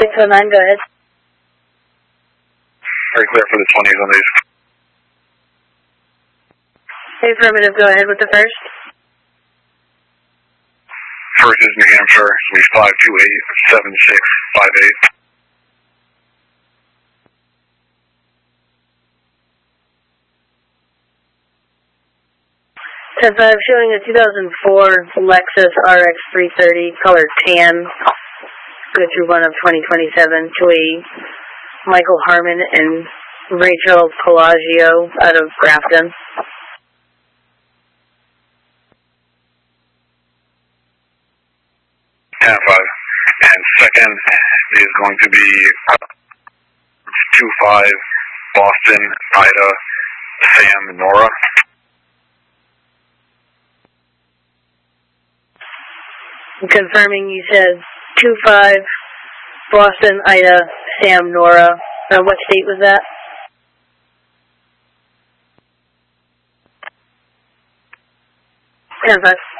609, go ahead. Very clear for the 20s on these. Affirmative, go ahead with the first. First is New Hampshire, it's 528-7658. 10-5, showing a 2004 Lexus RX 330, color tan. Go through one of 2027 to a Michael Harmon and Rachel Pelagio out of Grafton. And second is going to be 25 Boston, Ida, Sam, Nora. Confirming you said 25 Boston, Ida, Sam, Nora. What state was that? Stand by.